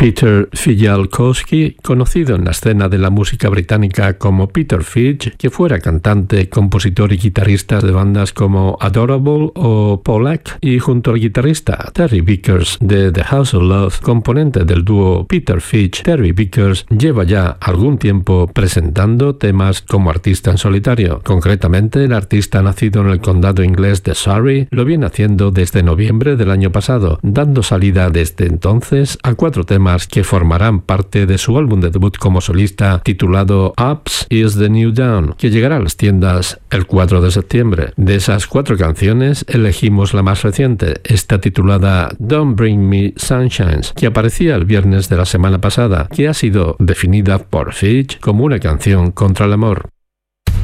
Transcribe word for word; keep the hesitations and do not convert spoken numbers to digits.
Peter Fijalkowski, conocido en la escena de la música británica como Peter Fitch, que fuera cantante, compositor y guitarrista de bandas como Adorable o Pollack, y junto al guitarrista Terry Vickers de The House of Love, componente del dúo Peter Fitch, Terry Vickers lleva ya algún tiempo presentando temas como artista en solitario. Concretamente, el artista nacido en el condado inglés de Surrey lo viene haciendo desde noviembre del año pasado, dando salida desde entonces a cuatro temas que formarán parte de su álbum de debut como solista titulado Ups is the New Down, que llegará a las tiendas el cuatro de septiembre. De esas cuatro canciones elegimos la más reciente, esta titulada Don't Bring Me Sunshines, que aparecía el viernes de la semana pasada, que ha sido definida por Fitch como una canción contra el amor.